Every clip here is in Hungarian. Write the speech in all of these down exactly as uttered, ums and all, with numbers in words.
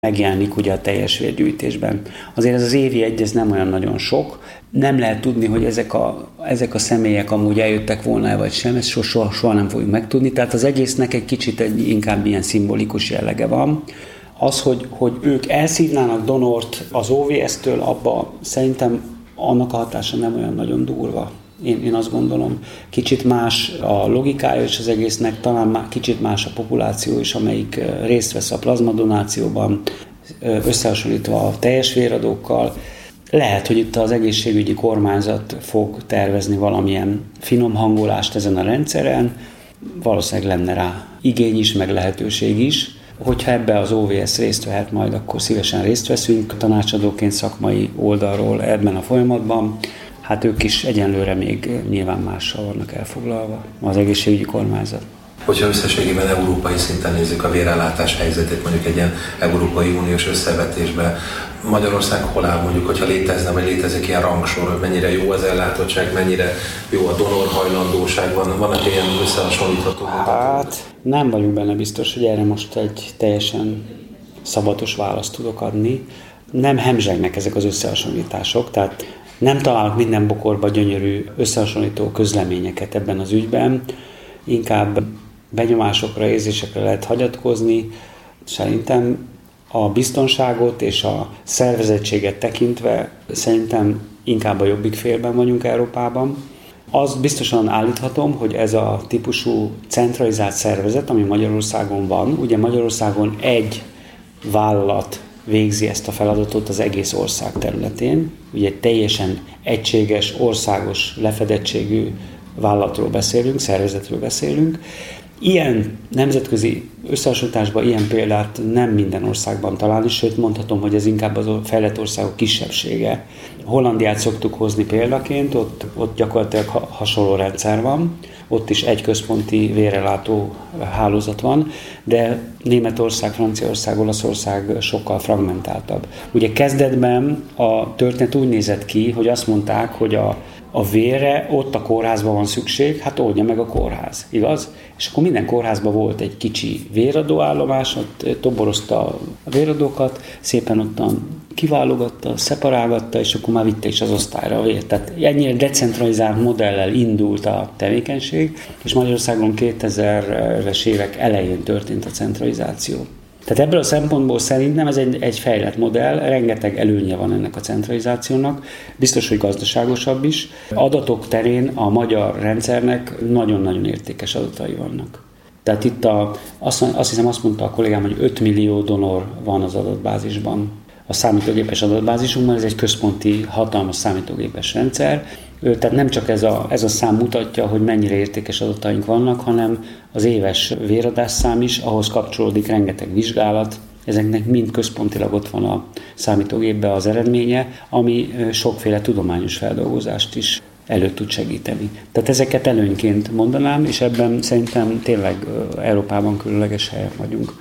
megjelenik ugye a teljes vérgyűjtésben. Azért ez az évi egy, ez nem olyan nagyon sok. Nem lehet tudni, hogy ezek a, ezek a személyek amúgy eljöttek volna vagy sem, ezt soha, soha nem fogjuk megtudni. Tehát az egésznek egy kicsit egy, inkább ilyen szimbolikus jellege van. Az, hogy, hogy ők elszívnának donort az o vé es-től, abba szerintem annak a hatása nem olyan nagyon durva. Én, én azt gondolom, kicsit más a logikája is az egésznek, talán má, kicsit más a populáció is, amelyik részt vesz a plazmadonációban, összehasonlítva a teljes véradókkal. Lehet, hogy itt az egészségügyi kormányzat fog tervezni valamilyen finom hangolást ezen a rendszeren, valószínűleg lenne rá igény is, meg lehetőség is. Hogyha ebbe az o vé es részt vehet majd, akkor szívesen részt veszünk tanácsadóként szakmai oldalról ebben a folyamatban. Hát ők is egyenlőre még nyilván mással vannak elfoglalva, az egészségügyi kormányzat. Hogyha összességében európai szinten nézzük a vérellátás helyzetét, mondjuk egy ilyen Európai Uniós összevetésben, Magyarország hol áll, mondjuk, hogyha létezne, vagy létezik ilyen rangsor, hogy mennyire jó az ellátottság, mennyire jó a donorhajlandóság, van, vannak ilyen összehasonlítható? Hát nem vagyunk benne biztos, hogy erre most egy teljesen szabatos választ tudok adni. Nem hemzsegnek ezek az összehasonlítások, tehát nem találok minden bokorba gyönyörű összehasonlító közleményeket ebben az ügyben, inkább benyomásokra, érzésekre lehet hagyatkozni. Szerintem a biztonságot és a szervezettséget tekintve szerintem inkább a jobbik félben vagyunk Európában. Azt biztosan állíthatom, hogy ez a típusú centralizált szervezet, ami Magyarországon van, ugye Magyarországon egy vállalat végzi ezt a feladatot az egész ország területén. Ugye teljesen egységes, országos lefedettségű vállalatról beszélünk, szervezetről beszélünk. Ilyen nemzetközi összehasonlításban ilyen példát nem minden országban találni, sőt mondhatom, hogy ez inkább az fejlett országok kisebbsége. Hollandiát szoktuk hozni példaként, ott, ott gyakorlatilag hasonló rendszer van, ott is egy központi vérellátó hálózat van, de Németország, Franciaország, Olaszország sokkal fragmentáltabb. Ugye kezdetben a történet úgy nézett ki, hogy azt mondták, hogy a A vérre ott a kórházban van szükség, hát oldja meg a kórház, igaz? És akkor minden kórházban volt egy kicsi véradóállomás, ott toborozta a véradókat, szépen ottan kiválogatta, szeparálgatta, és akkor már vitte is az osztályra a vért. Tehát ennyire decentralizált modellel indult a tevékenység, és Magyarországon kétezres évek elején történt a centralizáció. Tehát ebből a szempontból szerintem ez egy, egy fejlett modell, rengeteg előnye van ennek a centralizációnak, biztos, hogy gazdaságosabb is. Adatok terén a magyar rendszernek nagyon-nagyon értékes adatai vannak. Tehát itt a, azt, azt hiszem azt mondta a kollégám, hogy öt millió donor van az adatbázisban. A számítógépes adatbázisunkban ez egy központi, hatalmas számítógépes rendszer. Tehát nem csak ez a, ez a szám mutatja, hogy mennyire értékes adataink vannak, hanem az éves véradásszám is, ahhoz kapcsolódik rengeteg vizsgálat, ezeknek mind központilag ott van a számítógépben az eredménye, ami sokféle tudományos feldolgozást is elő tud segíteni. Tehát ezeket előnyként mondanám, és ebben szerintem tényleg Európában különleges helyen vagyunk.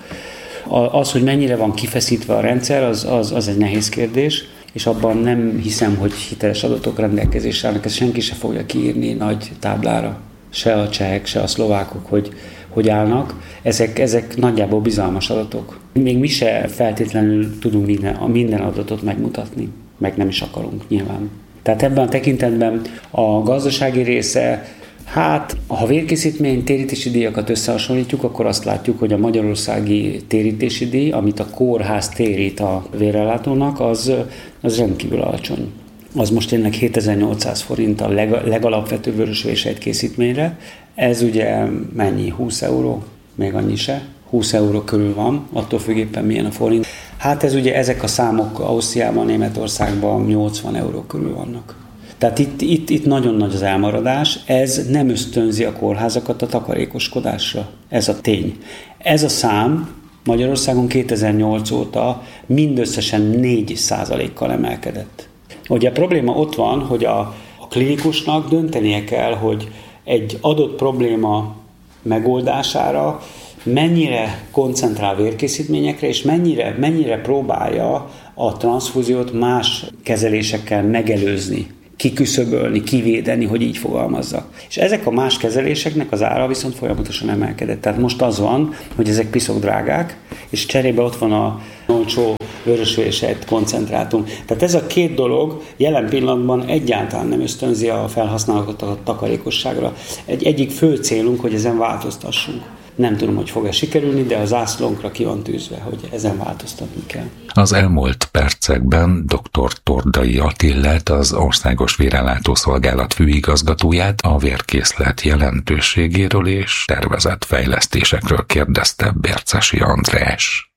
Az, hogy mennyire van kifeszítve a rendszer, az, az, az egy nehéz kérdés, és abban nem hiszem, hogy hiteles adatok rendelkezésre állnak, ezt senki se fogja kiírni nagy táblára, se a csehek, se a szlovákok, hogy, hogy állnak. Ezek, ezek nagyjából bizalmas adatok. Még mi se feltétlenül tudunk minden, minden adatot megmutatni, meg nem is akarunk nyilván. Tehát ebben a tekintetben a gazdasági része, hát ha vérkészítmény térítési díjakat összehasonlítjuk, akkor azt látjuk, hogy a magyarországi térítési díj, amit a kórház térít a vérellátónak, az, az rendkívül alacsony. Az most tényleg hétezer-nyolcszáz forint a leg, legalapvetőbb vörösvérsejt készítményre. Ez ugye mennyi? húsz euró? Még annyi se. húsz euró körül van, attól függéppen milyen a forint. Hát ez ugye ezek a számok Ausztriában, Németországban nyolcvan euró körül vannak. Tehát itt, itt, itt nagyon nagy az elmaradás, ez nem ösztönzi a kórházakat a takarékoskodásra, ez a tény. Ez a szám Magyarországon kétezer-nyolc óta mindösszesen négy százalékkal emelkedett. Ugye a probléma ott van, hogy a, a klinikusnak döntenie kell, hogy egy adott probléma megoldására mennyire koncentrál vérkészítményekre, és mennyire, mennyire próbálja a transzfúziót más kezelésekkel megelőzni. kiküszöbölni, kivédeni, hogy így fogalmazzak. És ezek a más kezeléseknek az ára viszont folyamatosan emelkedett. Tehát most az van, hogy ezek piszok drágák, és cserébe ott van a olcsó vörösvésejt koncentrátum. Tehát ez a két dolog jelen pillanatban egyáltalán nem ösztönzi a felhasználókat a takarékosságra. Egy, egyik fő célunk, hogy ezen változtassunk. Nem tudom, hogy fog-e sikerülni, de az zászlónkra ki van tűzve, hogy ezen változtatni kell. Az elmúlt percekben dr. Tordai Attilát, az Országos Vérellátó Szolgálat főigazgatóját a vérkészlet jelentőségéről és tervezett fejlesztésekről kérdezte Berczesi András.